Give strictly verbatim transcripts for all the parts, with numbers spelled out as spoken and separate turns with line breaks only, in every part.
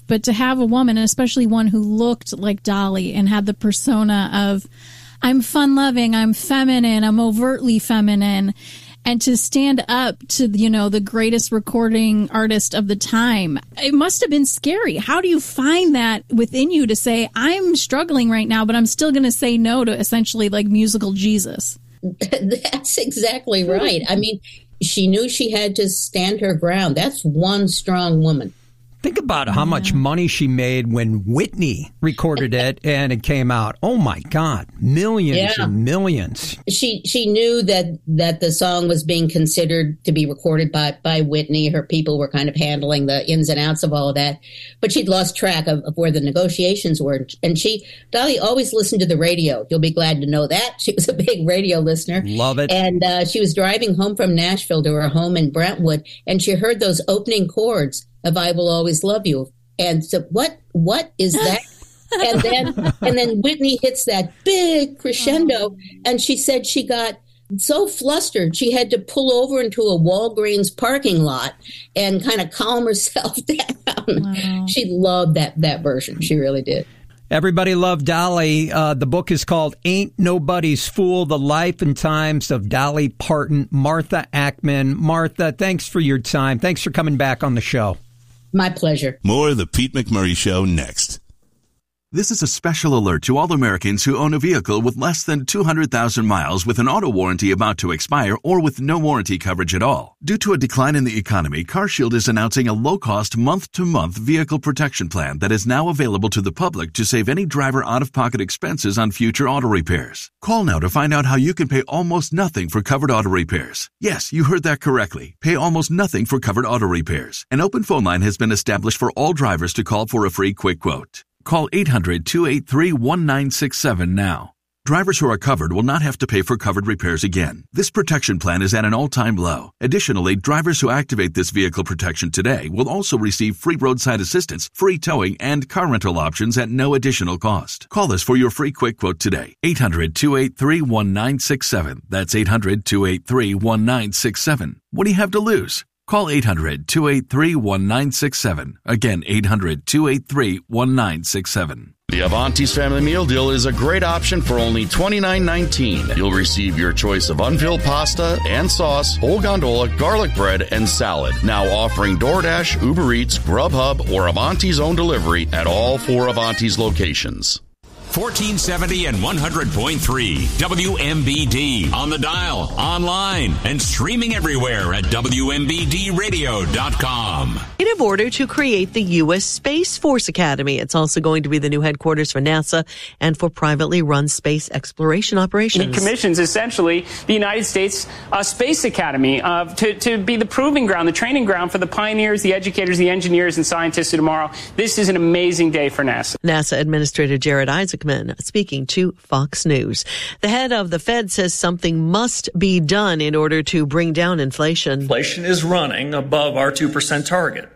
but to have a woman, and especially one who looked like Dolly and had the persona of, I'm fun-loving, I'm feminine, I'm overtly feminine, and to stand up to, you know, the greatest recording artist of the time, it must have been scary. How do you find that within you to say, I'm struggling right now, but I'm still going to say no to essentially like musical Jesus?
That's exactly right. I mean, she knew she had to stand her ground. That's one strong woman.
Think about how much money she made when Whitney recorded it and it came out. Oh, my God. Millions yeah. and millions.
She she knew that, that the song was being considered to be recorded by, by Whitney. Her people were kind of handling the ins and outs of all of that. But she'd lost track of, of where the negotiations were. And she, Dolly always listened to the radio. You'll be glad to know that. She was a big radio listener.
Love it.
And uh, she was driving home from Nashville to her home in Brentwood, and she heard those opening chords of I Will Always Love You. And so what what is that? And then and then Whitney hits that big crescendo, and she said she got so flustered she had to pull over into a Walgreens parking lot and kind of calm herself down. Wow. She loved that that version. She really did.
Everybody loved Dolly. Uh, the book is called Ain't Nobody's Fool, The Life and Times of Dolly Parton. Martha Ackman. Martha, thanks for your time. Thanks for coming back on the show.
My pleasure.
More of the Pete McMurray Show next.
This is a special alert to all Americans who own a vehicle with less than two hundred thousand miles with an auto warranty about to expire or with no warranty coverage at all. Due to a decline in the economy, CarShield is announcing a low-cost month-to-month vehicle protection plan that is now available to the public to save any driver out-of-pocket expenses on future auto repairs. Call now to find out how you can pay almost nothing for covered auto repairs. Yes, you heard that correctly. Pay almost nothing for covered auto repairs. An open phone line has been established for all drivers to call for a free quick quote. Call eight hundred, two eight three, one nine six seven now. Drivers who are covered will not have to pay for covered repairs again. This protection plan is at an all-time low. Additionally, drivers who activate this vehicle protection today will also receive free roadside assistance, free towing, and car rental options at no additional cost. Call us for your free quick quote today. eight hundred, two eight three, one nine six seven. That's eight hundred, two eight three, one nine six seven. What do you have to lose? Call eight hundred, two eight three, one nine six seven. Again, eight hundred, two eight three, one nine six seven.
The Avanti's Family Meal Deal is a great option for only twenty-nine nineteen. You'll receive your choice of unfilled pasta and sauce, whole gondola, garlic bread, and salad. Now offering DoorDash, Uber Eats, Grubhub, or Avanti's own delivery at all four Avanti's locations.
fourteen seventy and one hundred point three W M B D. On the dial, online, and streaming everywhere at W M B D radio dot com.
In order to create the U S Space Force Academy, it's also going to be the new headquarters for NASA and for privately run space exploration operations.
He commissions essentially the United States uh, Space Academy uh, to, to be the proving ground, the training ground for the pioneers, the educators, the engineers, and scientists of tomorrow. This is an amazing day for NASA.
NASA Administrator Jared Isaacman speaking to Fox News. The head of the Fed says something must be done in order to bring down inflation.
Inflation is running above our two percent target.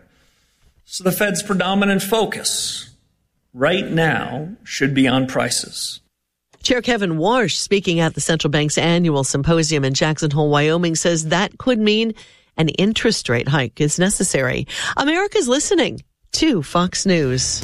So the Fed's predominant focus right now should be on prices.
Chair Kevin Warsh, speaking at the central bank's annual symposium in Jackson Hole, Wyoming, says that could mean an interest rate hike is necessary. America's listening to Fox News.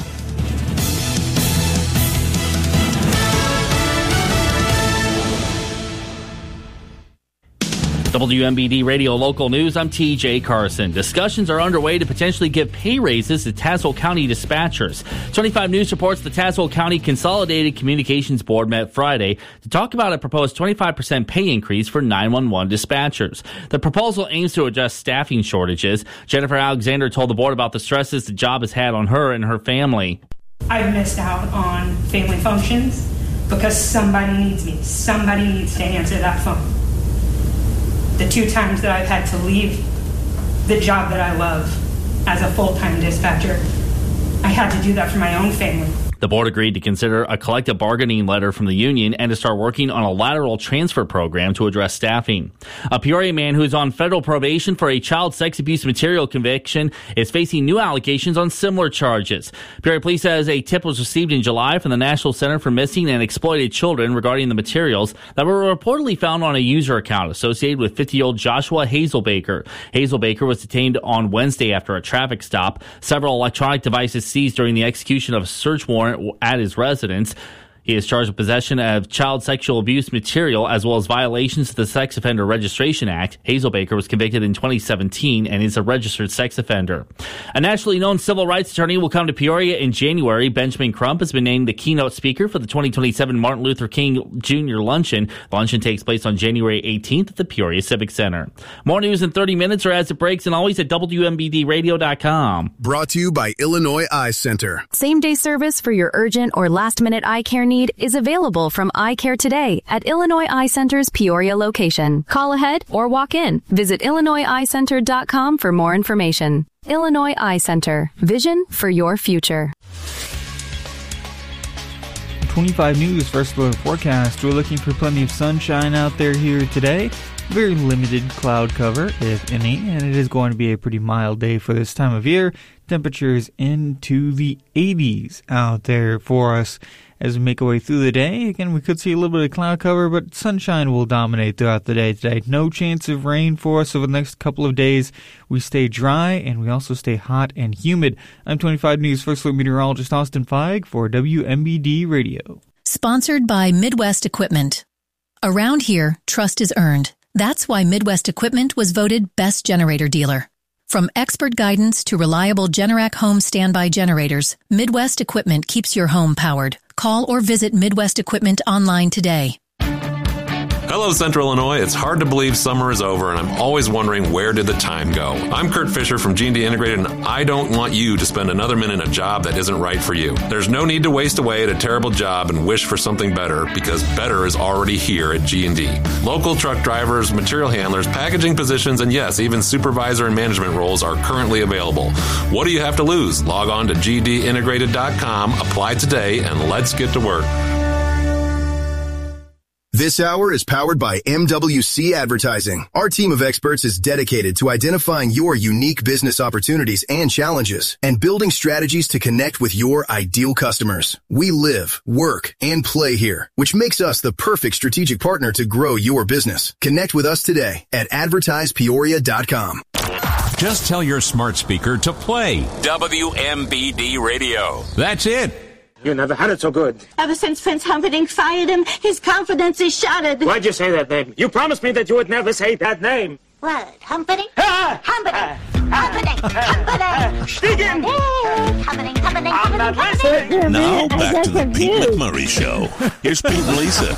W M B D Radio Local News, I'm T J Carson. Discussions are underway to potentially give pay raises to Tazewell County dispatchers. twenty-five News reports the Tazewell County Consolidated Communications Board met Friday to talk about a proposed twenty-five percent pay increase for nine one one dispatchers. The proposal aims to address staffing shortages. Jennifer Alexander told the board about the stresses the job has had on her and her family.
I've missed out on family functions because somebody needs me. Somebody needs to answer that phone. The two times that I've had to leave the job that I love as a full-time dispatcher, I had to do that for my own family.
The board agreed to consider a collective bargaining letter from the union and to start working on a lateral transfer program to address staffing. A Peoria man who is on federal probation for a child sex abuse material conviction is facing new allegations on similar charges. Peoria Police says a tip was received in July from the National Center for Missing and Exploited Children regarding the materials that were reportedly found on a user account associated with fifty-year-old Joshua Hazelbaker. Hazelbaker was detained on Wednesday after a traffic stop. Several electronic devices seized during the execution of a search warrant at his residence. He is charged with possession of child sexual abuse material as well as violations of the Sex Offender Registration Act. Hazelbaker was convicted in twenty seventeen and is a registered sex offender. A nationally known civil rights attorney will come to Peoria in January. Benjamin Crump has been named the keynote speaker for the twenty twenty-seven Martin Luther King Junior Luncheon. The luncheon takes place on January eighteenth at the Peoria Civic Center. More news in thirty minutes or as it breaks, and always at W M B D radio dot com.
Brought to you by Illinois Eye Center.
Same-day service for your urgent or last-minute eye care need is available from Eye Care today at Illinois Eye Center's Peoria location. Call ahead or walk in. Visit Illinois Eye Center dot com for more information. Illinois Eye Center. Vision for your future.
twenty-five News First Look forecast. We're looking for plenty of sunshine out there here today. Very limited cloud cover, if any, and it is going to be a pretty mild day for this time of year. Temperatures into the eighties out there for us as we make our way through the day. Again, we could see a little bit of cloud cover, but sunshine will dominate throughout the day today. No chance of rain for us over the next couple of days. We stay dry, and we also stay hot and humid. I'm twenty-five News First Look meteorologist Austin Feig for W M B D Radio.
Sponsored by Midwest Equipment. Around here, trust is earned. That's why Midwest Equipment was voted Best Generator Dealer. From expert guidance to reliable Generac home standby generators, Midwest Equipment keeps your home powered. Call or visit Midwest Equipment online today.
Hello, Central Illinois. It's hard to believe summer is over, and I'm always wondering, where did the time go? I'm Kurt Fisher from G and D Integrated, and I don't want you to spend another minute in a job that isn't right for you. There's no need to waste away at a terrible job and wish for something better, because better is already here at G and D. Local truck drivers, material handlers, packaging positions, and yes, even supervisor and management roles are currently available. What do you have to lose? Log on to G D integrated dot com, apply today, and let's get to work.
This hour is powered by M W C Advertising. Our team of experts is dedicated to identifying your unique business opportunities and challenges and building strategies to connect with your ideal customers. We live, work, and play here, which makes us the perfect strategic partner to grow your business. Connect with us today at advertise peoria dot com.
Just tell your smart speaker to play W M B D Radio. That's it.
You never had it so good.
Ever since Prince Humperdinck fired him, his confidence is shattered.
Why'd you say that name? You promised me that you would never say that name.
What? Humperdinck? Ah! Humperdinck! Humperdinck! Humperdinck!
Stiegen!
Humperdinck! Humperdinck! Humperdinck!
Now back to the Pete McMurray Show. Here's Pete and Lisa.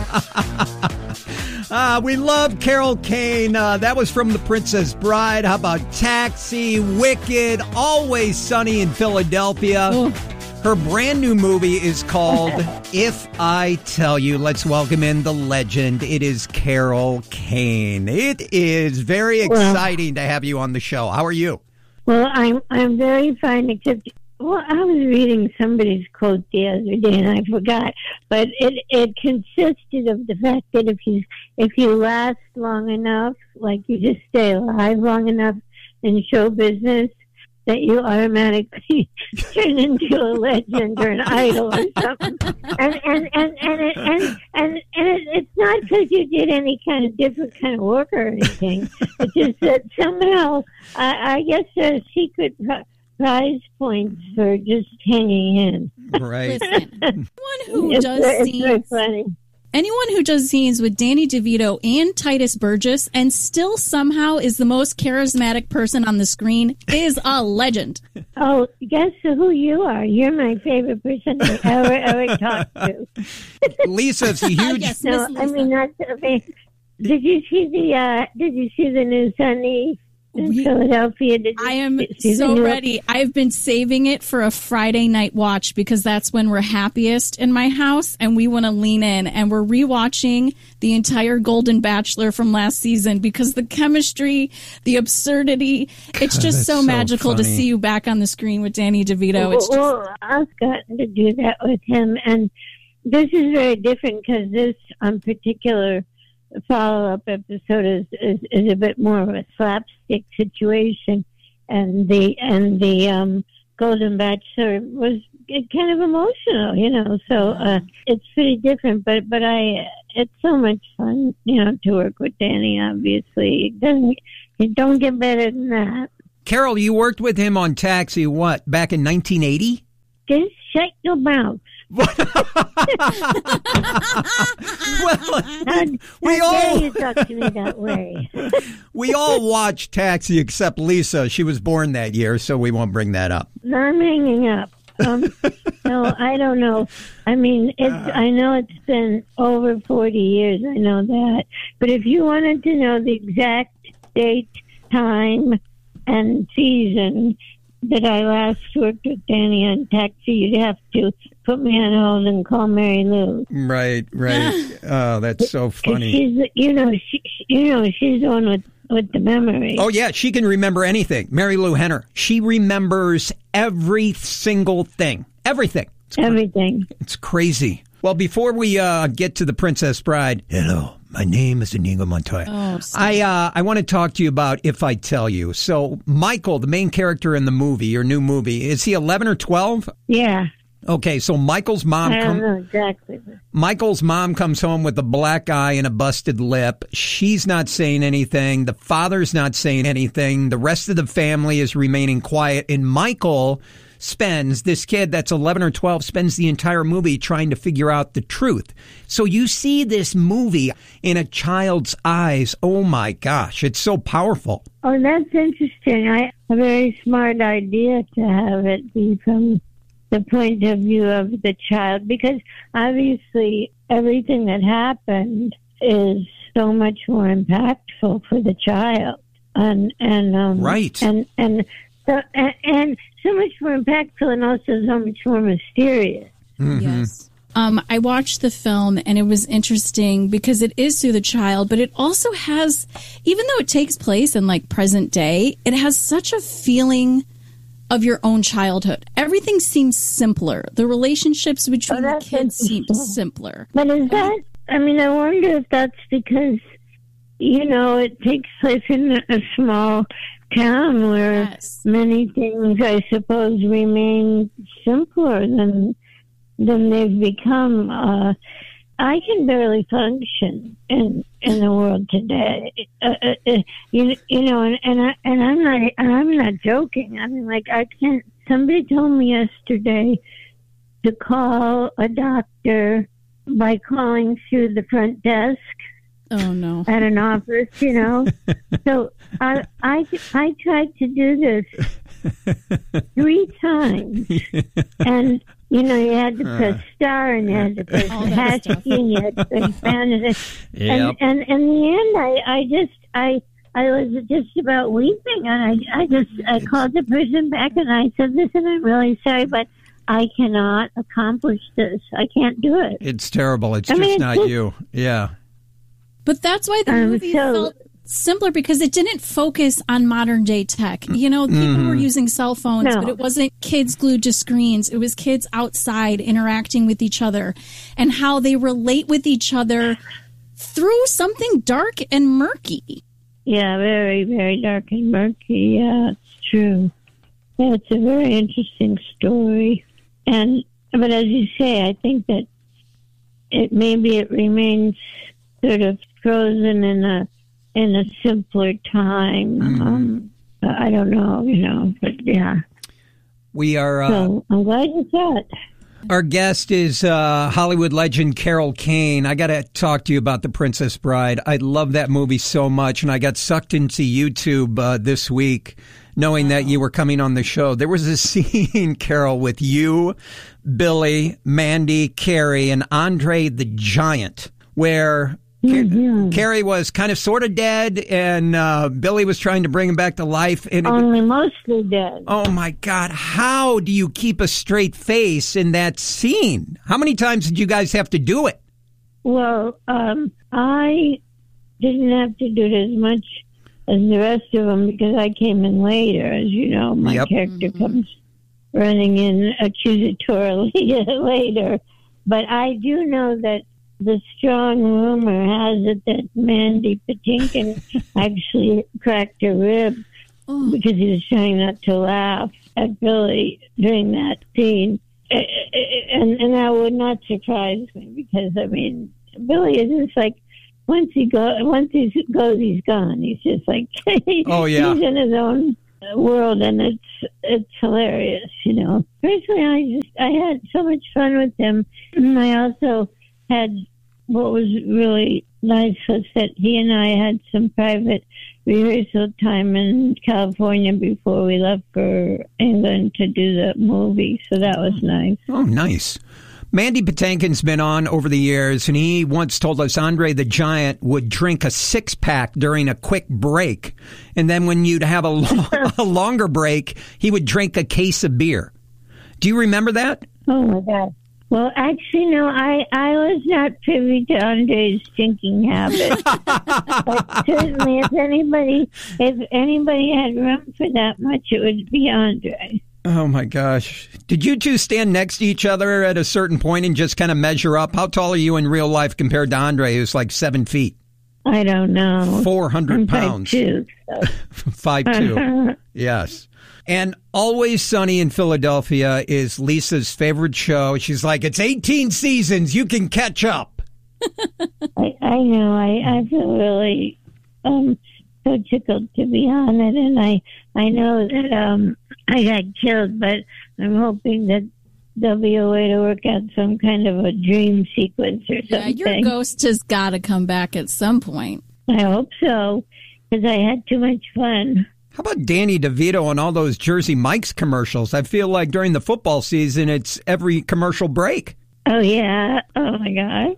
Uh, we love Carol Kane. Uh, that was from The Princess Bride. How about Taxi, Wicked, Always Sunny in Philadelphia? Ooh. Her brand new movie is called If I Tell You. Let's welcome in the legend. It is Carol Kane. It is very exciting well, to have you on the show. How are you?
Well, I'm I'm very fine, except, well, I was reading somebody's quote the other day, and I forgot. But it, it consisted of the fact that if you, if you last long enough, like you just stay alive long enough in show business, that you automatically turn into a legend or an idol or something. And and and and it, and, and, and it, it's not because you did any kind of different kind of work or anything. It's just that somehow, I, I guess there are secret prize points for just hanging in.
Right.
Listen, anyone who
it's,
does
it's
scenes,
very funny.
Anyone who does scenes with Danny DeVito and Titus Burgess and still somehow is the most charismatic person on the screen is a legend.
Oh, guess who you are? You're my favorite person I ever, ever talked to.
Lisa's a huge...
yes,
no,
Lisa.
I mean, that's... I mean, did you see the, uh, did you see the new Sunny in
We-
Philadelphia. Did you
I am
see the
so
new-
ready. I've been saving it for a Friday night watch because that's when we're happiest in my house and we want to lean in. And we're rewatching the entire Golden Bachelor from last season because the chemistry, the absurdity, it's
God,
just
that's
so,
so
magical to
funny.
see you back on the screen with Danny DeVito. It's just,
well, I've gotten to do that with him, and this is very different because this um, particular follow-up episode is, is, is a bit more of a slapstick situation, and the and the um, Golden Bachelor was kind of emotional, you know. So uh, it's pretty different, but but I it's so much fun, you know, to work with Danny. Obviously, it doesn't it don't get better than that.
Carol, you worked with him on Taxi, what, back in nineteen eighty?
Just shut your mouth.
well,
How,
we
how dare
all
you talk to me that way?
we all watched Taxi except Lisa. She was born that year, so we won't bring that up.
No, I'm hanging up. Um, no, I don't know. I mean, it's. I know it's been over forty years. I know that. But if you wanted to know the exact date, time, and season that I last worked with Danny on Taxi, you'd have to put me on hold and call Mary Lou.
Right, right. Oh, that's so
'Cause
funny.
She's, you know, she, you know, she's the one with, with the memory.
Oh, yeah, she can remember anything. Mary Lou Henner. She remembers every single thing. Everything. It's
Everything.
It's crazy. Well, before we uh, get to The Princess Bride, hello, my name is Inigo Montoya.
Oh,
I uh, I want to talk to you about If I Tell You. So, Michael, the main character in the movie, your new movie, is he eleven or twelve?
Yeah.
Okay, so Michael's mom
I don't
comes.
know exactly.
Michael's mom comes home with a black eye and a busted lip. She's not saying anything. The father's not saying anything. The rest of the family is remaining quiet. And Michael spends, this kid that's eleven or twelve, spends the entire movie trying to figure out the truth. So you see this movie in a child's eyes. Oh, my gosh. It's so powerful.
Oh, that's interesting. I a very smart idea to have it be from the point of view of the child, because obviously everything that happened is so much more impactful for the child, and and um,
right,
and and so and, and so much more impactful, and also so much more mysterious.
Mm-hmm.
Yes. Um, I watched the film and it was interesting because it is through the child, but it also has, even though it takes place in like present day, it has such a feeling of your own childhood. Everything seems simpler. The relationships between
Oh,
the kids seem simpler.
But is that, I mean, I wonder if that's because, you know, it takes place in a small town where
Yes.
many things, I suppose, remain simpler than than they've become. Uh, I can barely function in in the world today. Uh, uh, uh, you you know, and and, I, and I'm not and I'm not joking. I mean, like I can't. Somebody told me yesterday to call a doctor by calling through the front desk.
Oh no!
At an office, you know. So I I I tried to do this three times, and you know, you had to press star, and you had to press the hash key, and you had to press pound, and
Yep.
and and in the end, I I just I I was just about weeping, and I I just I called the person back, and I said, "Listen, I'm really sorry, but I cannot accomplish this. I can't do it."
It's terrible. It's
I
just
mean, it's
not
just-
you. Yeah.
But that's why the
Um,
movie
so-
felt simpler, because it didn't focus on modern day tech. You know, people
Mhm.
were using cell phones,
No.
but it wasn't kids glued to screens. It was kids outside interacting with each other and how they relate with each other through something dark and murky.
Yeah, very, very dark and murky. Yeah, it's true. Yeah, it's a very interesting story. And but as you say, I think that it maybe it remains sort of frozen in a in a simpler time.
Mm-hmm.
Um, I don't know, you know, but yeah.
We are. Uh,
So I'm glad you saw it.
Our guest is uh, Hollywood legend Carol Kane. I got to talk to you about The Princess Bride. I love that movie so much, and I got sucked into YouTube uh, this week, knowing that you were coming on the show. There was a scene, Carol, with you, Billy, Mandy, Carrie, and Andre the Giant, where
Mm-hmm.
Carrie was kind of sort of dead, and uh, Billy was trying to bring him back to life. And
Only it, mostly dead.
Oh, my God. How do you keep a straight face in that scene? How many times did you guys have to do it?
Well, um, I didn't have to do it as much as the rest of them because I came in later. As you know, my
yep.
character comes running in accusatorily later. But I do know that the strong rumor has it that Mandy Patinkin actually cracked a rib oh. because he was trying not to laugh at Billy during that scene. And, and that would not surprise me because, I mean, Billy is just like, once he go, once he goes, he's gone. He's just like,
oh, yeah.
he's in his own world, and it's it's hilarious, you know. Personally, I just I had so much fun with him. And I also had what was really nice was that he and I had some private rehearsal time in California before we left for England to do the movie, so that was nice.
Oh, nice. Mandy Patinkin's been on over the years, and he once told us Andre the Giant would drink a six-pack during a quick break. And then when you'd have a, lo- a longer break, he would drink a case of beer. Do you remember that?
Oh, my God. Well, actually, no, I, I was not privy to Andre's drinking habit. But certainly, if anybody, if anybody had room for that much, it would be Andre.
Oh, my gosh. Did you two stand next to each other at a certain point and just kind of measure up? How tall are you in real life compared to Andre, who's like seven feet?
I don't know.
four hundred
I'm
pounds.
five two. So.
five two. Yes. And Always Sunny in Philadelphia is Lisa's favorite show. She's like, it's eighteen seasons. You can catch up.
I, I know. I, I feel really um, so tickled to be on it. And I, I know that um, I got killed, but I'm hoping that there'll be a way to work out some kind of a dream sequence or something.
Yeah, your ghost has got to come back at some point.
I hope so, because I had too much fun.
How about Danny DeVito on all those Jersey Mike's commercials? I feel like during the football season, it's every commercial break.
Oh, yeah. Oh, my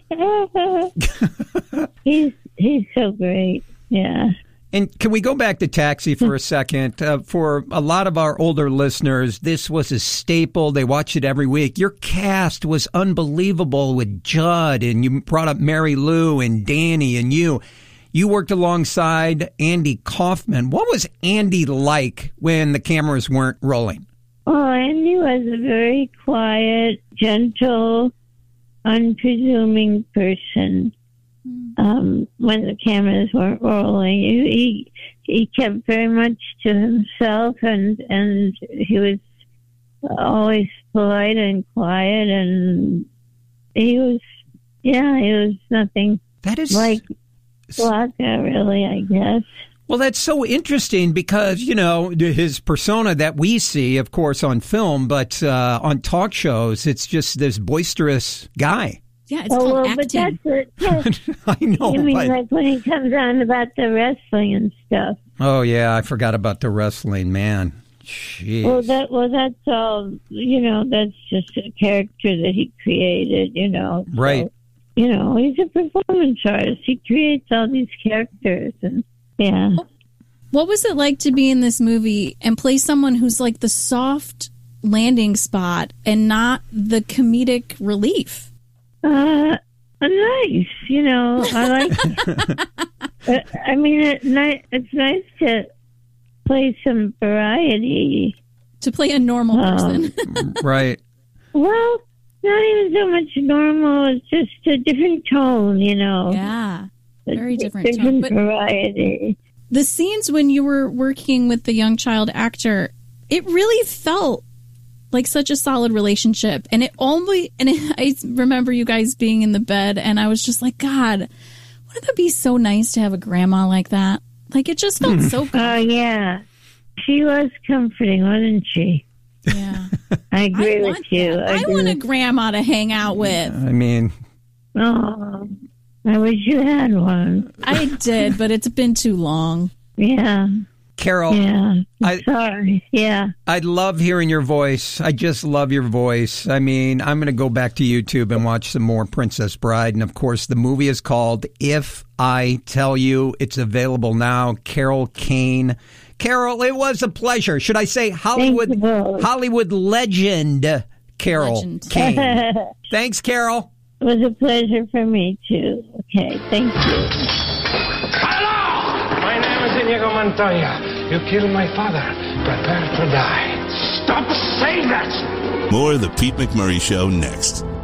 God. he's he's so great. Yeah.
And can we go back to Taxi for a second? Uh, for a lot of our older listeners, this was a staple. They watched it every week. Your cast was unbelievable with Judd, and you brought up Mary Lou and Danny and you. You worked alongside Andy Kaufman. What was Andy like when the cameras weren't rolling?
Oh, Andy was a very quiet, gentle, unpresuming person. Um, when the cameras weren't rolling, he he kept very much to himself, and and he was always polite and quiet, and he was yeah, he was nothing
that is
like Blanca, really, I guess.
Well, that's so interesting because, you know, his persona that we see, of course, on film, but uh, on talk shows, it's just this boisterous guy.
Yeah, it's
oh,
called
well,
acting.
But that's it.
I know.
You mean
but...
like when he comes on about the wrestling and stuff?
Oh, yeah, I forgot about the wrestling, man. Jeez.
Well, that well, that's all. You know, that's just a character that he created. You know, so,
right?
You know, he's a performance artist. He creates all these characters, and yeah.
What was it like to be in this movie and play someone who's like the soft landing spot and not the comedic relief?
Uh, nice. You know, I like. I mean, it, it's nice to play some variety.
To play a normal person.
Um,
right.
Well, not even so much normal. It's just a different tone, you know.
Yeah. Very different,
different
tone. But
variety.
The scenes when you were working with the young child actor, it really felt like such a solid relationship. And it only, and it, I remember you guys being in the bed, and I was just like, God, wouldn't it be so nice to have a grandma like that? Like, it just felt so good.
Oh, yeah. She was comforting, wasn't she?
Yeah.
I agree
I
with you.
That. I, I want a grandma to hang out with.
I mean.
Oh, I wish you had one.
I did, but it's been too long.
Yeah.
Carol,
Yeah.
I,
sorry. Yeah.
I love hearing your voice. I just love your voice. I mean, I'm going to go back to YouTube and watch some more Princess Bride. And, of course, the movie is called If I Tell You. It's available now. Carol Kane. Carol, it was a pleasure. Should I say Hollywood Hollywood legend, Carol
Legend.
Kane. Thanks, Carol.
It was a pleasure for me, too. Okay, thank you.
My name is Inigo Montoya. You killed my father. Prepare to die. Stop saying that!
More of the Pete McMurray Show next.